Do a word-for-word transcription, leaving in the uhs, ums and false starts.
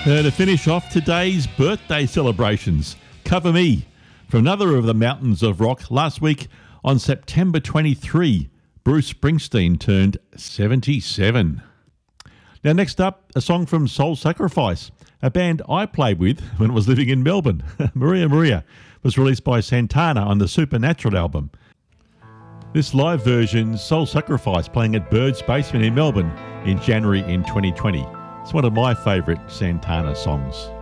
Uh, to finish off today's birthday celebrations, Cover Me from another of the mountains of rock. Last week on September twenty-third, Bruce Springsteen turned seventy-seven. Now next up, a song from Soul Sacrifice, a band I played with when I was living in Melbourne. Maria Maria was released by Santana on the Supernatural album. This live version, Soul Sacrifice, playing at Bird's Basement in Melbourne in January in twenty twenty. It's one of my favourite Santana songs.